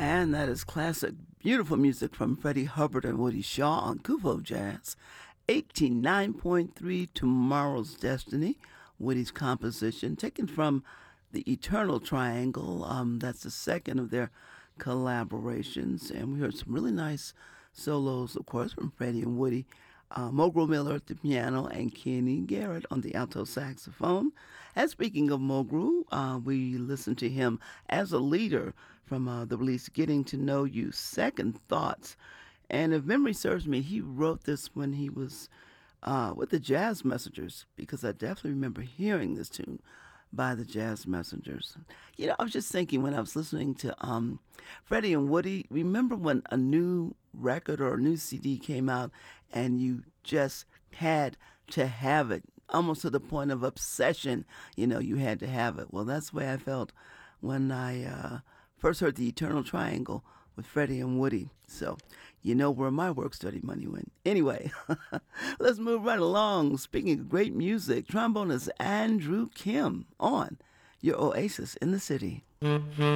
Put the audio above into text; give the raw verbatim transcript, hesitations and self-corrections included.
And that is classic, beautiful music from Freddie Hubbard and Woody Shaw on Kuvo Jazz. eighty-nine point three, Tomorrow's Destiny, Woody's composition, taken from the Eternal Triangle. Um, that's the second of their collaborations. And we heard some really nice solos, of course, from Freddie and Woody. Uh, Mogul Miller at the piano and Kenny Garrett on the alto saxophone. And speaking of Mogul, uh, we listened to him as a leader from uh, the release Getting to Know You, Second Thoughts. And if memory serves me, he wrote this when he was uh, with the Jazz Messengers, because I definitely remember hearing this tune by the Jazz Messengers. You know, I was just thinking when I was listening to um, Freddie and Woody, remember when a new record or a new C D came out and you just had to have it, almost to the point of obsession, you know, you had to have it. Well, that's the way I felt when I uh, first heard the Eternal Triangle with Freddie and Woody. So, you know where my work study money went. Anyway, let's move right along. Speaking of great music, trombonist Andrew Kim on your Oasis in the City.